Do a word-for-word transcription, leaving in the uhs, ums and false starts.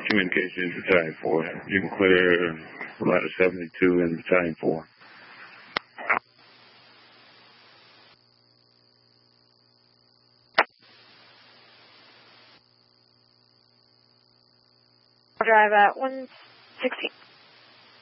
Communications, Battalion four. You can clear ladder seventy-two in Battalion four. Drive at one sixty.